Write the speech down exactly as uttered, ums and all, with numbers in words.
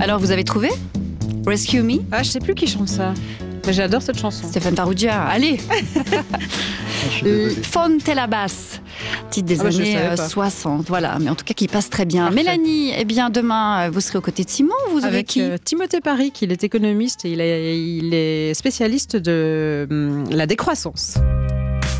Alors, vous avez trouvé Rescue Me? Ah, je sais plus qui chante ça. Mais j'adore cette chanson. Stéphane Taruggia, allez. Fontelabas, titre des Ah bah, je années savais euh, pas. soixante, voilà, mais en tout cas qui passe très bien. Parfait. Mélanie, eh bien demain, vous serez aux côtés de Simon, vous avez Avec qui? euh, Timothée Paris, il est économiste et il est, il est spécialiste de hum, la décroissance.